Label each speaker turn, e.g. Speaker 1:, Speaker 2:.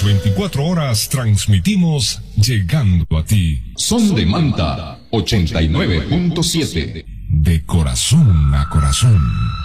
Speaker 1: 24 horas transmitimos llegando a ti.
Speaker 2: Son de Manta 89.7.
Speaker 1: De corazón a corazón.